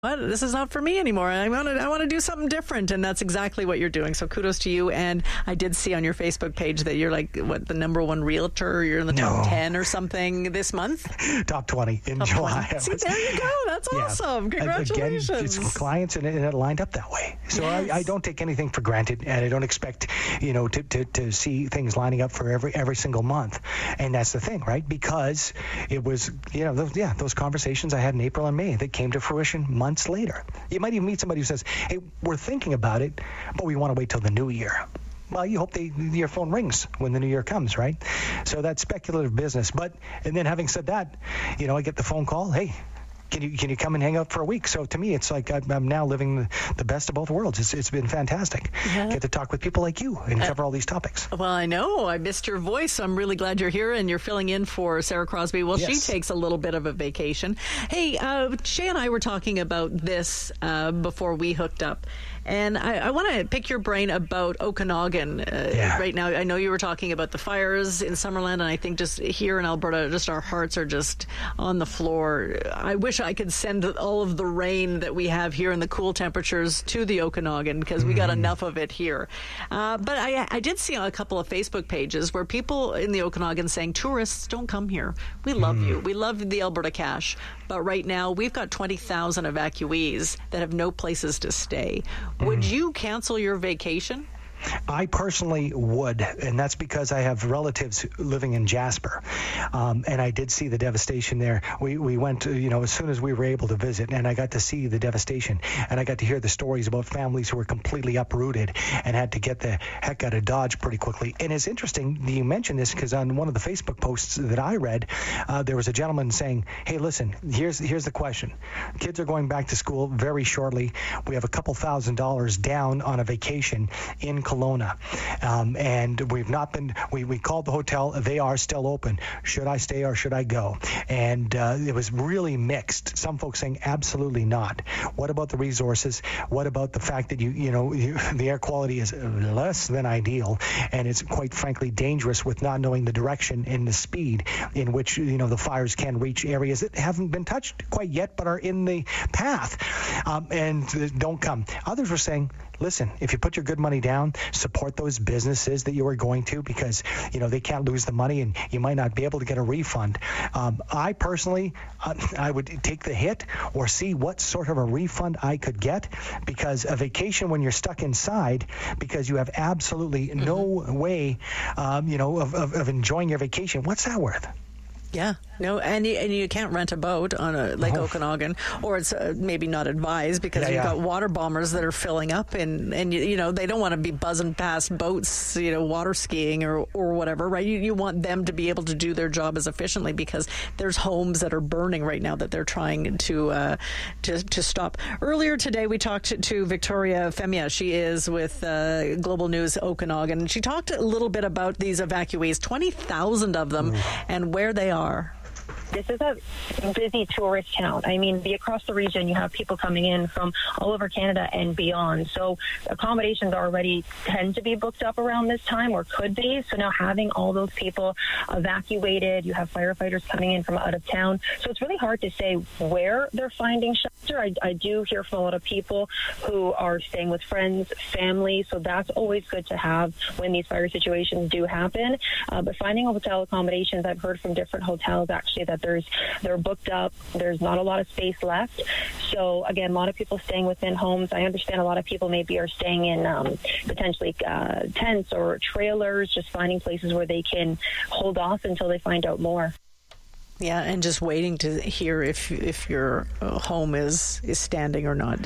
what, this is not for me anymore. I want to do something different, and that's exactly what you're doing. So kudos to you. And I did see on your Facebook page that you're like, what, the number one realtor? You're in the top 10 or something this month? Top 20 in July. 20. See, there you go. That's awesome. Congratulations. Again, it's clients, and it lined up that way. So yes. I don't take anything for granted, and I don't expect, to see things lining up for every single month. And that's the thing, right? Because it was, those conversations I had in April and May that came to fruition months later. You might even meet somebody who says, hey, we're thinking about it, but we want to wait till the new year. Well, you hope your phone rings when the new year comes, right? So that's speculative business. And then having said that, I get the phone call, hey, can you come and hang out for a week? So to me, it's like I'm now living the best of both worlds. It's been fantastic. Yeah. Get to talk with people like you and cover all these topics. Well, I know. I missed your voice. So I'm really glad you're here and you're filling in for Sarah Crosby. Well, yes. She takes a little bit of a vacation. Hey, Shay and I were talking about this before we hooked up. And I want to pick your brain about Okanagan right now. I know you were talking about the fires in Summerland, and I think just here in Alberta, just our hearts are just on the floor. I wish I could send all of the rain that we have here and the cool temperatures to the Okanagan, because we got enough of it here. But I did see a couple of Facebook pages where people in the Okanagan saying, tourists, don't come here. We love you. We love the Alberta cash. But right now, we've got 20,000 evacuees that have no places to stay. Would you cancel your vacation? I personally would, and that's because I have relatives living in Jasper, and I did see the devastation there. We went, as soon as we were able to visit, and I got to see the devastation, and I got to hear the stories about families who were completely uprooted and had to get the heck out of Dodge pretty quickly. And it's interesting you mentioned this, because on one of the Facebook posts that I read, there was a gentleman saying, hey, listen, here's the question. Kids are going back to school very shortly. We have a couple $1,000s down on a vacation in Kelowna, and we've not been. We called the hotel. They are still open. Should I stay or should I go? And it was really mixed. Some folks saying absolutely not. What about the resources? What about the fact that the air quality is less than ideal, and it's quite frankly dangerous with not knowing the direction and the speed in which the fires can reach areas that haven't been touched quite yet, but are in the path, and don't come. Others were saying, listen, if you put your good money down, support those businesses that you are going to, because they can't lose the money and you might not be able to get a refund. I personally, I would take the hit or see what sort of a refund I could get, because a vacation when you're stuck inside because you have absolutely no way, of enjoying your vacation, what's that worth? Yeah, no, and you can't rent a boat on a Lake Okanagan, or it's maybe not advised, because you've got water bombers that are filling up, and they don't want to be buzzing past boats, water skiing or whatever, right? You want them to be able to do their job as efficiently, because there's homes that are burning right now that they're trying to stop. Earlier today, we talked to Victoria Femia. She is with Global News Okanagan, and she talked a little bit about these evacuees, 20,000 of them, and where they are. This is a busy tourist town. I mean, across the region, you have people coming in from all over Canada and beyond. So accommodations already tend to be booked up around this time, or could be. So now having all those people evacuated, you have firefighters coming in from out of town. So it's really hard to say where they're finding shelter. I do hear from a lot of people who are staying with friends, family. So that's always good to have when these fire situations do happen. But finding hotel accommodations, I've heard from different hotels actually that they're booked up. There's not a lot of space left. So again, a lot of people staying within homes. I understand a lot of people maybe are staying in potentially tents or trailers, just finding places where they can hold off until they find out more. Yeah, and just waiting to hear if your home is standing or not.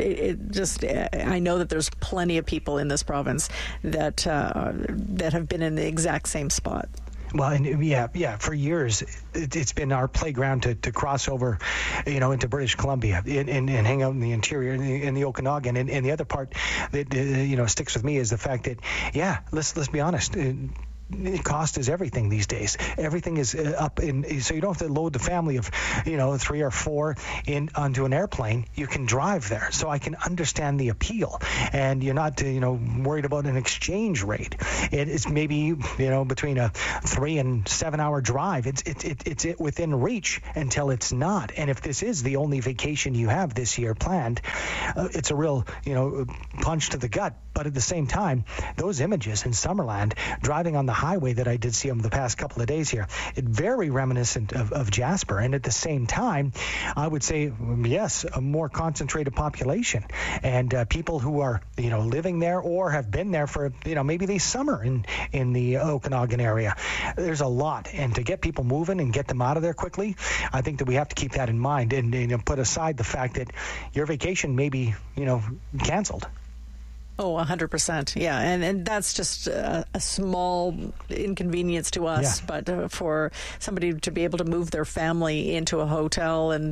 I know that there's plenty of people in this province that have been in the exact same spot. Well, and for years, it's been our playground to cross over, into British Columbia and hang out in the interior, in the Okanagan. And the other part that, sticks with me is the fact that, let's be honest, cost is everything these days. Everything is up so you don't have to load the family of 3 or 4 onto an airplane. You can drive there, so I can understand the appeal, and you're not worried about an exchange rate. It's maybe between a 3 and 7 hour drive. It's within reach until it's not. And if this is the only vacation you have this year planned, it's a real punch to the gut. But at the same time, those images in Summerland driving on the highway that I did see over the past couple of days here, it's very reminiscent of Jasper. And at the same time, I would say, yes, a more concentrated population, and people who are living there or have been there for maybe they summer in the Okanagan area. There's a lot, and to get people moving and get them out of there quickly, I think that we have to keep that in mind and put aside the fact that your vacation may be canceled. Oh, 100%. Yeah. And that's just a small inconvenience to us. Yeah. But for somebody to be able to move their family into a hotel and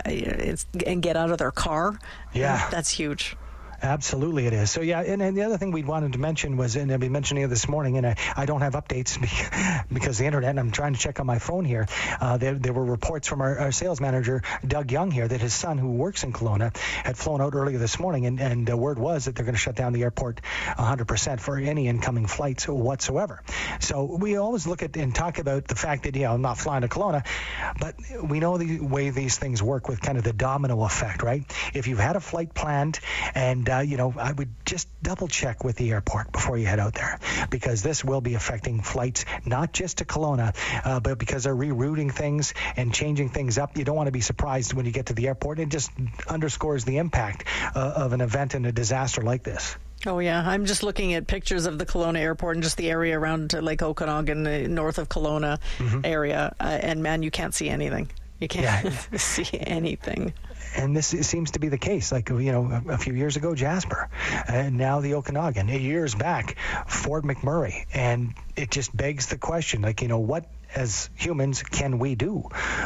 get out of their car, that's huge. Absolutely it is. So, yeah, and the other thing we wanted to mention was, and I've been mentioning it this morning, and I don't have updates because the internet, and I'm trying to check on my phone here. There were reports from our sales manager, Doug Young, here, that his son, who works in Kelowna, had flown out earlier this morning, and the word was that they're going to shut down the airport 100% for any incoming flights whatsoever. So we always look at and talk about the fact that, I'm not flying to Kelowna, but we know the way these things work with kind of the domino effect, right? If you've had a flight planned and I would just double check with the airport before you head out there, because this will be affecting flights, not just to Kelowna, but because they're rerouting things and changing things up. You don't want to be surprised when you get to the airport. It just underscores the impact of an event and a disaster like this. Oh, yeah. I'm just looking at pictures of the Kelowna airport and just the area around Lake Okanagan, north of Kelowna area. And, man, you can't see anything. You can't see anything. And this seems to be the case. Like, a few years ago, Jasper, and now the Okanagan. Years back, Fort McMurray. And it just begs the question, what as humans can we do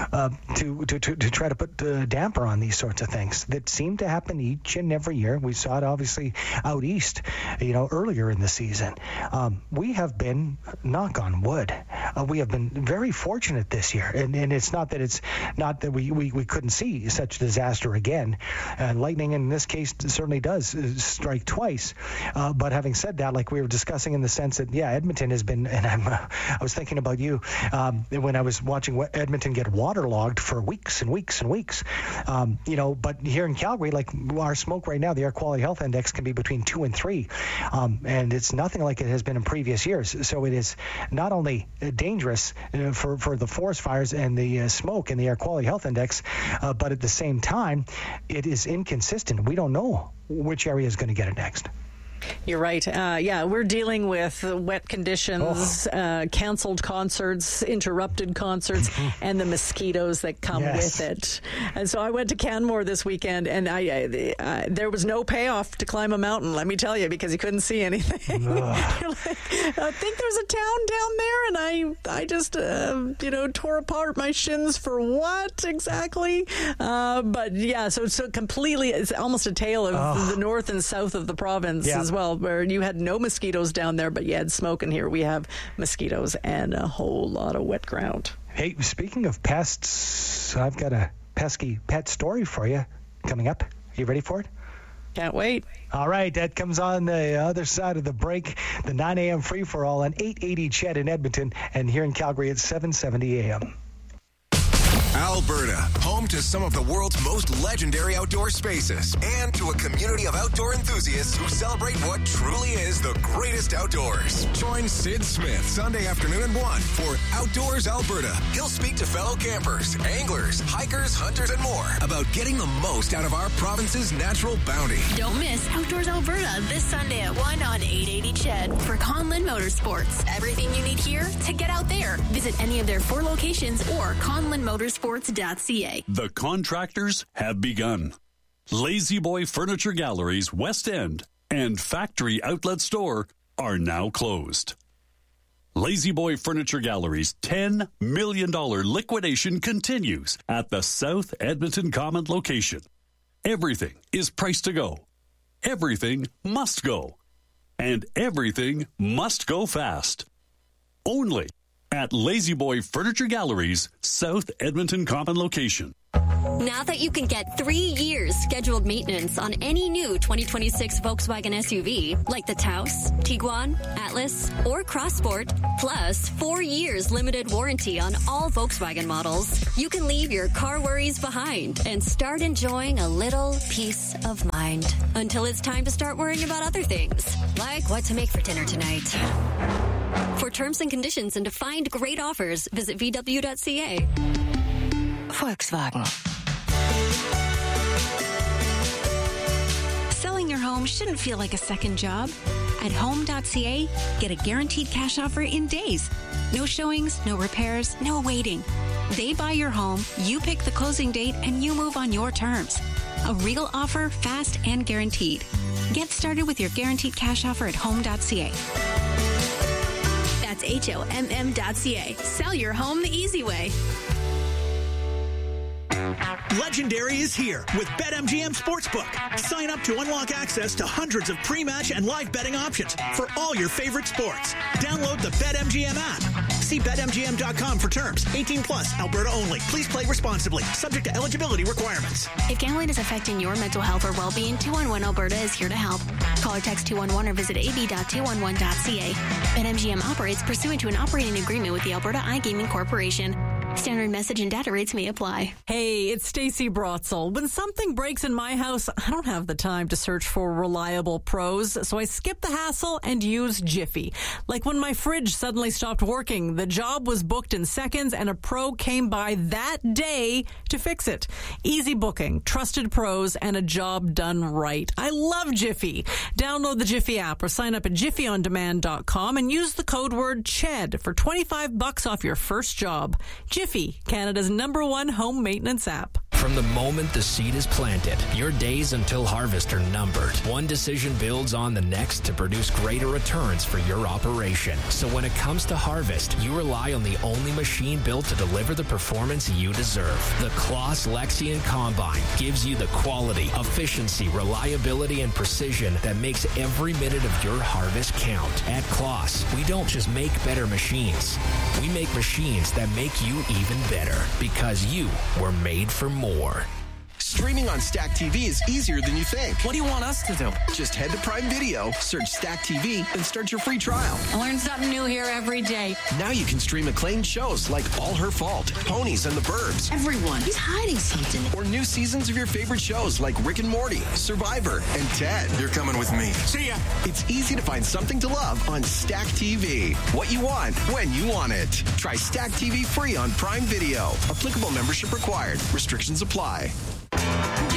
to try to put the damper on these sorts of things that seem to happen each and every year? We saw it obviously out east, earlier in the season. We have been, knock on wood, we have been very fortunate this year, and it's not that we couldn't see such disaster again. Lightning in this case certainly does strike twice, but having said that, like we were discussing in the sense that Edmonton has been, and I was thinking about you when I was watching Edmonton get waterlogged for weeks and weeks and weeks. But here in Calgary, like our smoke right now, the air quality health index can be between 2 and 3, and it's nothing like it has been in previous years. So it is not only dangerous for the forest fires and the smoke and the air quality health index, but at the same time, it is inconsistent. We don't know which area is going to get it next. You're right. We're dealing with wet conditions, canceled concerts, interrupted concerts, and the mosquitoes that come with it. And so I went to Canmore this weekend, and there was no payoff to climb a mountain, let me tell you, because you couldn't see anything. I think there's a town down there, and I just, tore apart my shins for what exactly? So completely, it's almost a tale of the north and south of the province as well, where you had no mosquitoes down there, but you had smoke, and here we have mosquitoes and a whole lot of wet ground. Hey, speaking of pests, I've got a pesky pet story for you coming up. You ready for it? Can't wait. All right, that comes on the other side of the break, the 9 a.m. free-for-all on 880 CHED in Edmonton, and here in Calgary at 770 a.m. Alberta, home to some of the world's most legendary outdoor spaces and to a community of outdoor enthusiasts who celebrate what truly is the greatest outdoors. Join Sid Smith Sunday afternoon at 1 for Outdoors Alberta. He'll speak to fellow campers, anglers, hikers, hunters, and more about getting the most out of our province's natural bounty. Don't miss Outdoors Alberta this Sunday at 1 on 880 CHED for Conlin Motorsports. Everything you need here to get out there. Visit any of their 4 locations or conlinmotorsports.ca. The contractors have begun. Lazy Boy Furniture Galleries West End and Factory Outlet Store are now closed. Lazy Boy Furniture Galleries' $10 million liquidation continues at the South Edmonton Common location. Everything is priced to go. Everything must go. And everything must go fast. only at Lazy Boy Furniture Galleries, South Edmonton Common location. Now that you can get 3 years scheduled maintenance on any new 2026 Volkswagen SUV, like the Taos, Tiguan, Atlas, or Crossport, plus 4 years limited warranty on all Volkswagen models, you can leave your car worries behind and start enjoying a little peace of mind until it's time to start worrying about other things, like what to make for dinner tonight. For terms and conditions and to find great offers, visit VW.ca. Volkswagen. Selling your home shouldn't feel like a second job. At Home.ca, get a guaranteed cash offer in days. No showings, no repairs, no waiting. They buy your home, you pick the closing date, and you move on your terms. A real offer, fast and guaranteed. Get started with your guaranteed cash offer at Home.ca. That's HOMM.ca. Sell your home the easy way. Legendary is here with BetMGM Sportsbook. Sign up to unlock access to hundreds of pre-match and live betting options for all your favorite sports. Download the BetMGM app. See BetMGM.com for terms. 18 plus, Alberta only. Please play responsibly. Subject to eligibility requirements. If gambling is affecting your mental health or well-being, 211 Alberta is here to help. Call or text 211 or visit ab.211.ca. BetMGM operates pursuant to an operating agreement with the Alberta iGaming Corporation. Standard message and data rates may apply. Hey, it's Stacey Brotzel. When something breaks in my house, I don't have the time to search for reliable pros, so I skip the hassle and use Jiffy. Like when my fridge suddenly stopped working, the job was booked in seconds and a pro came by that day to fix it. Easy booking, trusted pros, and a job done right. I love Jiffy. Download the Jiffy app or sign up at jiffyondemand.com and use the code word CHED for $25 off your first job. Jiffy, Canada's #1 home maintenance app. From the moment the seed is planted, your days until harvest are numbered. One decision builds on the next to produce greater returns for your operation. So when it comes to harvest, you rely on the only machine built to deliver the performance you deserve. The Claas Lexion Combine gives you the quality, efficiency, reliability, and precision that makes every minute of your harvest count. At Claas, we don't just make better machines. We make machines that make you even better because you were made for more. Streaming on Stack TV is easier than you think. What do you want us to do? Just head to Prime Video, search Stack TV, and start your free trial. I learn something new here every day. Now you can stream acclaimed shows like All Her Fault, Ponies and the Burbs. Everyone, he's hiding something. Or new seasons of your favorite shows like Rick and Morty, Survivor, and Ted. You're coming with me. See ya. It's easy to find something to love on Stack TV. What you want, when you want it. Try Stack TV free on Prime Video. Applicable membership required. Restrictions apply.